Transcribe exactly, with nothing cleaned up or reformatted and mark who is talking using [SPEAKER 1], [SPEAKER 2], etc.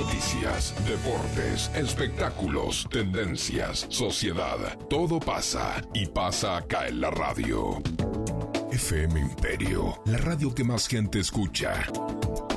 [SPEAKER 1] Noticias, deportes, espectáculos, tendencias, sociedad. Todo pasa y pasa acá en la radio. F M Imperio, la radio que más gente escucha.